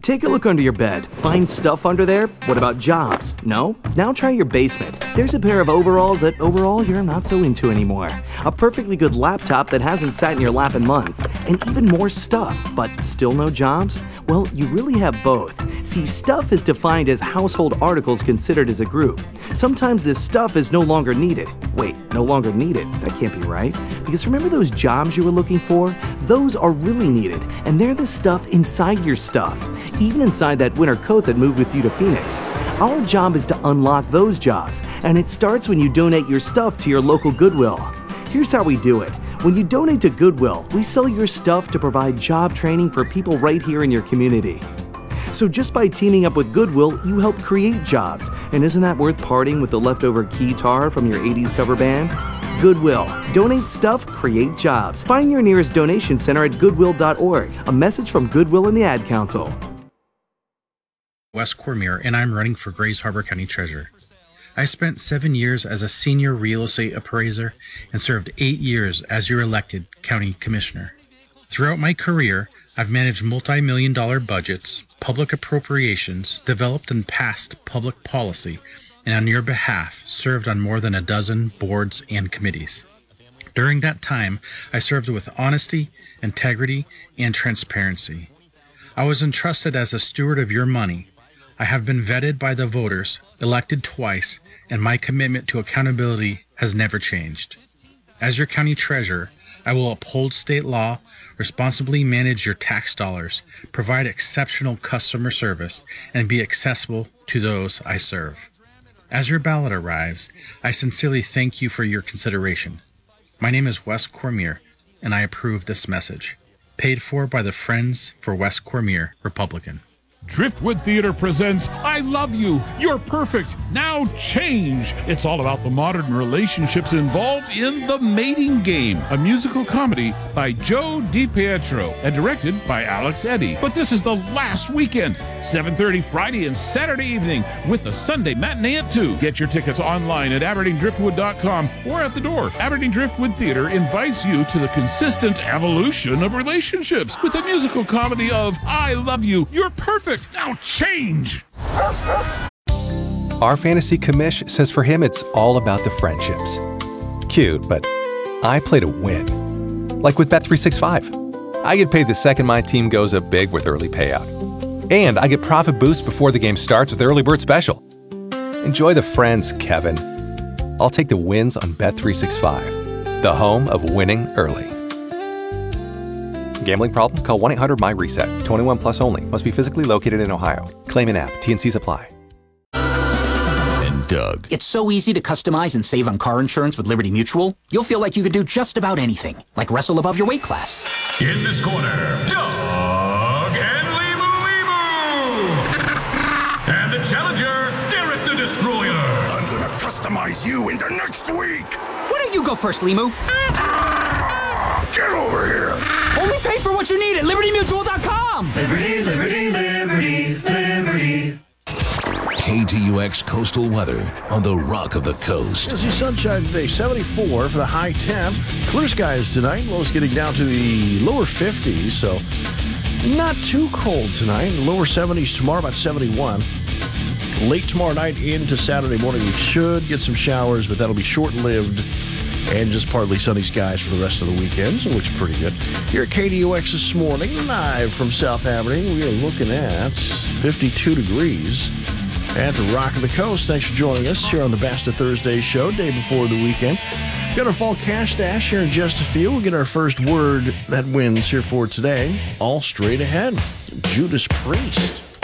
Take a look under your bed. Find stuff under there? What about jobs? No? Now try your basement. There's a pair of overalls that overall you're not so into anymore. A perfectly good laptop that hasn't sat in your lap in months. And even more stuff, but still no jobs? Well, you really have both. See, stuff is defined as household articles considered as a group. Sometimes this stuff is no longer needed. Wait, no longer needed? That can't be right. Because remember those jobs you were looking for? Those are really needed, and they're the stuff inside your stuff. Even inside that winter coat that moved with you to Phoenix. Our job is to unlock those jobs, and it starts when you donate your stuff to your local Goodwill. Here's how we do it. When you donate to Goodwill, we sell your stuff to provide job training for people right here in your community. So just by teaming up with Goodwill, you help create jobs. And isn't that worth parting with the leftover guitar from your 80s cover band? Goodwill. Donate stuff, create jobs. Find your nearest donation center at goodwill.org. A message from Goodwill and the Ad Council. Wes Cormier, and I'm running for Grays Harbor County Treasurer. I spent 7 years as a senior real estate appraiser and served 8 years as your elected county commissioner. Throughout my career, I've managed multi-million-dollar budgets, public appropriations, developed and passed public policy, and on your behalf served on more than a dozen boards and committees. During that time, I served with honesty, integrity, and transparency. I was entrusted as a steward of your money. I have been vetted by the voters, elected twice, and my commitment to accountability has never changed. As your county treasurer, I will uphold state law, responsibly manage your tax dollars, provide exceptional customer service, and be accessible to those I serve. As your ballot arrives, I sincerely thank you for your consideration. My name is Wes Cormier, and I approve this message. Paid for by the Friends for Wes Cormier, Republican. Driftwood Theater presents I Love You, You're Perfect, Now Change. It's all about the modern relationships involved in The Mating Game, a musical comedy by Joe DiPietro and directed by Alex Eddy. But this is the last weekend, 7:30 Friday and Saturday evening with the Sunday matinee at 2. Get your tickets online at AberdeenDriftwood.com or at the door. Aberdeen Driftwood Theater invites you to the consistent evolution of relationships with a musical comedy of I Love You, You're Perfect, Now Change. Our fantasy commish says for him it's all about the friendships. Cute, but I play to win. Like with Bet365. I get paid the second my team goes up big with early payout. And I get profit boost before the game starts with Early Bird Special. Enjoy the friends, Kevin. I'll take the wins on Bet365, the home of winning early. Gambling problem? Call 1-800-MY-RESET. 21 plus only. Must be physically located in Ohio. Claim in app. T&Cs apply. And Doug. It's so easy to customize and save on car insurance with Liberty Mutual. You'll feel like you could do just about anything, like wrestle above your weight class. In this corner, Doug and Limu. And the challenger, Derek the Destroyer. I'm gonna customize you into next week. Why don't you go first, Limu? Get over here. Only pay for what you need at LibertyMutual.com. Liberty, liberty, liberty, liberty. KTUX coastal weather on the Rock of the Coast. You'll see sunshine today, 74 for the high temp. Clear skies tonight, lows getting down to the lower 50s, so not too cold tonight. Lower 70s tomorrow, about 71. Late tomorrow night into Saturday morning, we should get some showers, but that'll be short-lived. And just partly sunny skies for the rest of the weekend, so it looks pretty good. Here at KDOX this morning, live from South Aberdeen, we are looking at 52 degrees at the Rock of the Coast. Thanks for joining us here on the Basta Thursday show, day before the weekend. Got our fall cash stash here in just a few. We'll get our first word that wins here for today. All straight ahead. Judas Priest.